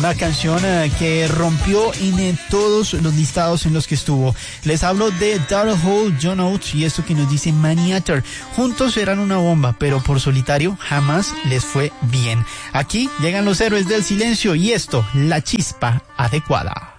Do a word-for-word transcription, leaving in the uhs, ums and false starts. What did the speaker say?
una canción eh, que rompió en eh, todos los listados en los que estuvo. Les hablo de Darrell Hall, John Oates y esto que nos dice Maniator. Juntos eran una bomba, pero por solitario jamás les fue bien. Aquí llegan los héroes del silencio y esto, la chispa adecuada.